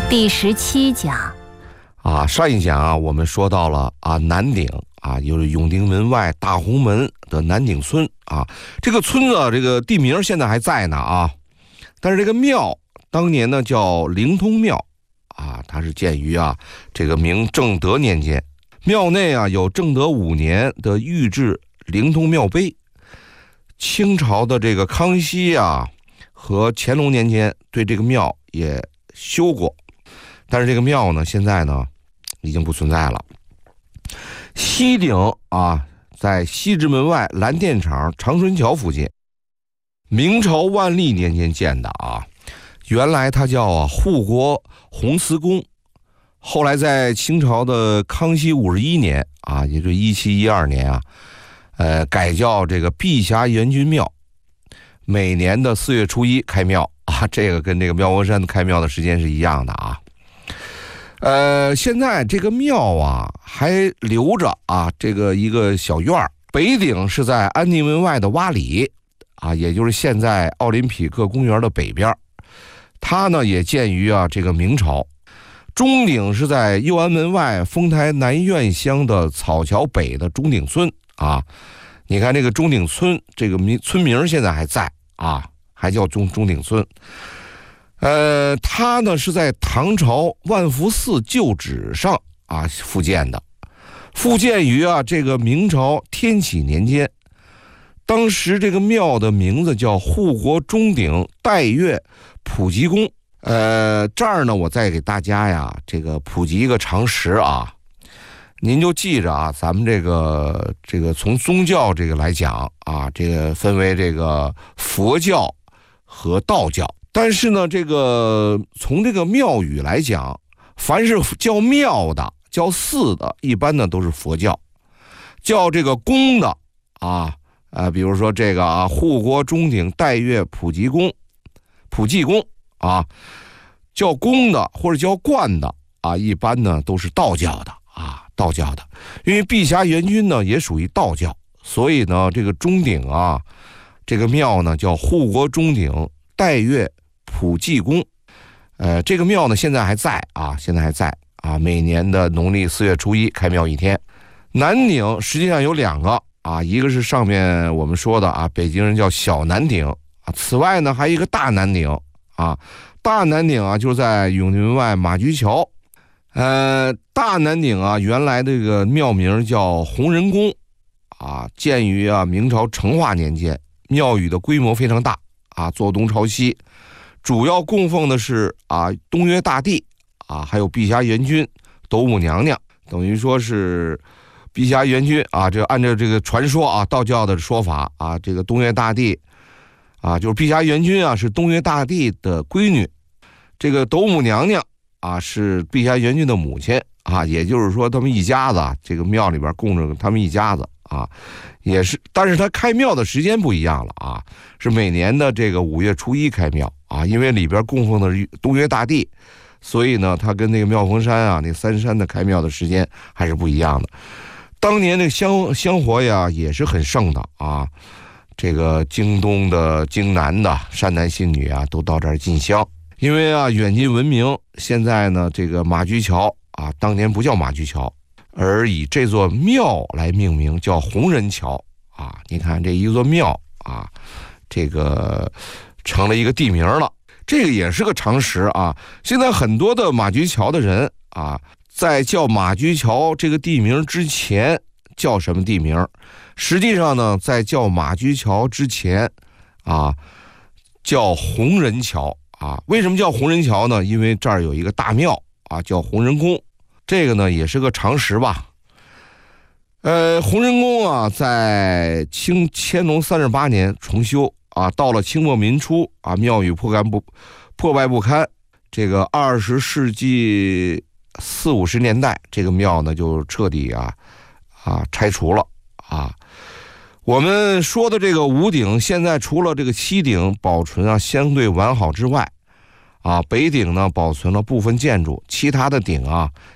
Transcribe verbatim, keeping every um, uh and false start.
第十七讲啊，上一讲啊，我们说到了啊南顶啊，就是永定门外大红门的南顶村啊。这个村子这个地名现在还在呢啊，但是这个庙当年呢叫灵通庙啊，它是建于啊这个明正德年间。庙内啊有正德五年的御制灵通庙碑。清朝的这个康熙啊和乾隆年间对这个庙也修过，但是这个庙呢现在呢已经不存在了。西顶啊在西直门外蓝电厂长春桥附近，明朝万历年间建的啊，原来它叫啊护国弘慈宫，后来在清朝的康熙五十一年啊，也就一七一二年啊，呃改叫这个碧霞元君庙，每年的四月初一开庙啊，这个跟这个妙峰山开庙的时间是一样的啊。呃，现在这个庙啊还留着啊，这个一个小院儿，北顶是在安定门外的洼里啊，也就是现在奥林匹克公园的北边。它呢也建于啊这个明朝。中顶是在右安门外丰台南苑乡的草桥北的中顶村啊。你看这个中顶村，这个名村名现在还在啊，还叫中中顶村。呃，它呢是在唐朝万福寺旧址上啊复建的，复建于啊这个明朝天启年间。当时这个庙的名字叫护国中顶岱岳普济宫。呃，这儿呢我再给大家呀这个普及一个常识啊，您就记着啊，咱们这个这个从宗教这个来讲啊，这个分为这个佛教和道教。但是呢，这个从这个庙宇来讲，凡是叫庙的、叫寺的，一般呢都是佛教；叫这个宫的啊，呃，比如说这个啊，护国中顶岱岳普济宫、普济宫啊，叫宫的或者叫观的啊，一般呢都是道教的啊，道教的。因为碧霞元君呢也属于道教，所以呢，这个中顶啊，这个庙呢叫护国中顶岱岳普济宫。呃，这个庙呢现在还在啊，现在还在啊，每年的农历四月初一开庙一天。南顶实际上有两个啊，一个是上面我们说的啊，北京人叫小南顶啊，此外呢还有一个大南顶啊，大南顶啊就是在永定门外马驹桥。呃，大南顶啊原来这个庙名叫弘仁宫啊，建于啊明朝成化年间，庙宇的规模非常大啊，坐东朝西。主要供奉的是啊东岳大帝啊，还有碧霞元君、斗母娘娘，等于说是碧霞元君啊，这按照这个传说啊，道教的说法啊，这个东岳大帝啊，就是碧霞元君啊是东岳大帝的闺女，这个斗母娘娘啊是碧霞元君的母亲啊，也就是说他们一家子啊，这个庙里边供着他们一家子啊，也是，但是他开庙的时间不一样了啊，是每年的这个五月初一开庙啊，因为里边供奉的是东岳大帝，所以呢，他跟那个妙峰山啊，那三山的开庙的时间还是不一样的。当年那个香香火呀也是很盛的啊，这个京东的、京南的善男信女啊，都到这儿进香。因为啊远近闻名，现在呢这个马驹桥啊，当年不叫马驹桥，而以这座庙来命名，叫弘仁桥啊。你看这一座庙啊，这个成了一个地名了，这个也是个常识啊。现在很多的马驹桥的人啊，在叫马驹桥这个地名之前叫什么地名？实际上呢，在叫马驹桥之前啊，叫弘仁桥啊。为什么叫弘仁桥呢？因为这儿有一个大庙啊，叫弘仁宫。这个呢也是个常识吧。呃，弘仁宫啊，在清乾隆三十八年重修啊，到了清末民初啊，庙宇破干不破败不堪。这个二十世纪四五十年代，这个庙呢就彻底啊啊拆除了啊。我们说的这个五顶，现在除了这个西顶保存啊相对完好之外，啊，北顶呢保存了部分建筑，其他的顶啊